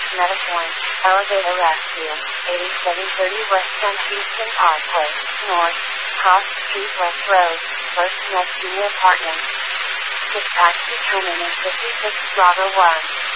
Metapoint, Elevator Rescue, 8730 West 10 Houston Parkway, North, Cross Street West Road, First Next Unit Apartments. Dispatch determinant 56 Bravo 1.